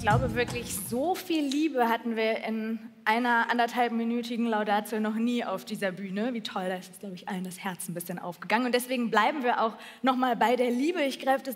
glaube wirklich, so viel Liebe hatten wir in einer 1,5-minütigen Laudatio noch nie auf dieser Bühne. Wie toll, da ist, glaube ich, allen das Herz ein bisschen aufgegangen. Und deswegen bleiben wir auch noch mal bei der Liebe. Ich greife das